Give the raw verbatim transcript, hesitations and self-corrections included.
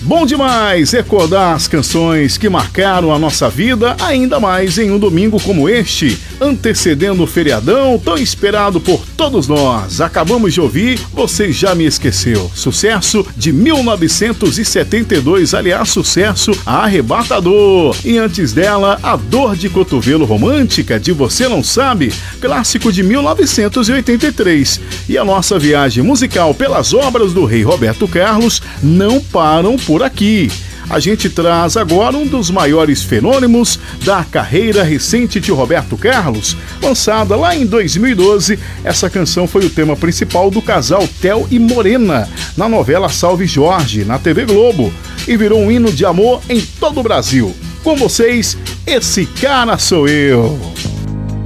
Bom demais recordar as canções que marcaram a nossa vida, ainda mais em um domingo como este, antecedendo o feriadão tão esperado por todos nós. Acabamos de ouvir Você Já Me Esqueceu, sucesso de mil novecentos e setenta e dois, aliás, sucesso arrebatador. E antes dela, A Dor de Cotovelo Romântica, de Você Não Sabe, clássico de mil novecentos e oitenta e três. E a nossa viagem musical pelas obras do rei Roberto Carlos não param por aqui. A gente traz agora um dos maiores fenômenos da carreira recente de Roberto Carlos. Lançada lá em dois mil e doze, essa canção foi o tema principal do casal Theo e Morena, na novela Salve Jorge, na T V Globo, e virou um hino de amor em todo o Brasil. Com vocês, Esse Cara Sou Eu.